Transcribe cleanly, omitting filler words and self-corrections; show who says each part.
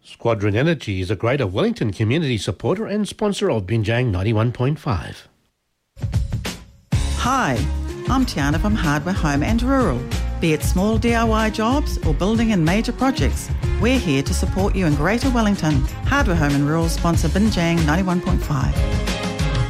Speaker 1: Squadron Energy is a Greater Wellington community supporter and sponsor of Binjang 91.5.
Speaker 2: Hi, I'm Tiana from Hardware Home and Rural. Be it small DIY jobs or building and major projects, we're here to support you in Greater Wellington. Hardware Home and Rural sponsor Binjang 91.5.